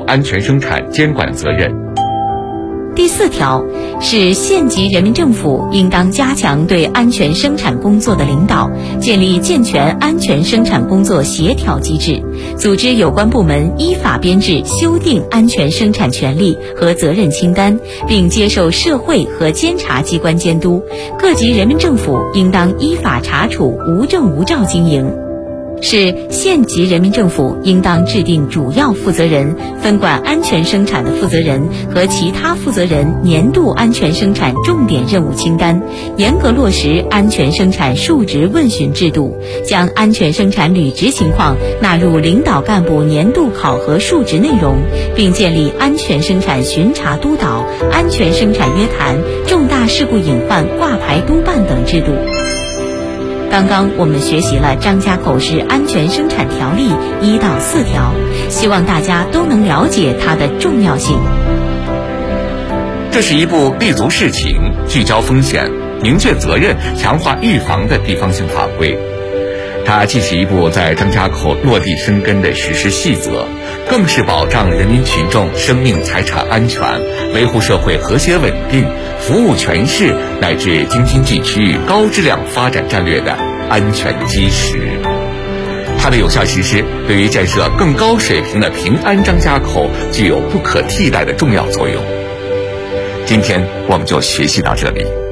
安全生产监管责任。 第4条是县级人民政府应当加强对安全生产工作的领导，建立健全安全生产工作协调机制，组织有关部门依法编制修订安全生产权利和责任清单，并接受社会和监察机关监督。各级人民政府应当依法查处无证无照经营。是县级人民政府应当制定主要负责人、分管安全生产的负责人和其他负责人年度安全生产重点任务清单，严格落实安全生产述职问询制度，将安全生产履职情况纳入领导干部年度考核述职内容，并建立安全生产巡查督导、安全生产约谈、重大事故隐患挂牌督办等制度。刚刚我们学习了张家口市安全生产条例1到4条，希望大家都能了解它的重要性。 这是一部立足事情、聚焦风险、明确责任、强化预防的地方性法规。它既是一部在张家口落地生根的实施细则，更是保障人民群众生命财产安全、维护社会和谐稳定、服务全市乃至京津冀区域高质量发展战略的安全基石。它的有效实施对于建设更高水平的平安张家口具有不可替代的重要作用。今天我们就学习到这里。